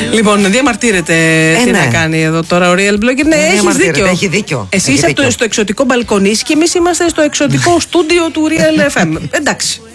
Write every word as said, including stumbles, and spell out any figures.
Λοιπόν, διαμαρτύρεται. Ε, τι ναι. να κάνει εδώ τώρα ο Real Blogger. Ναι, έχει δίκιο. Έχει δίκιο. Εσύ είσαι στο εξωτικό μπαλκονίσι και εμείς είμαστε στο εξωτικό στούντιο του Real εφ εμ. Εντάξει.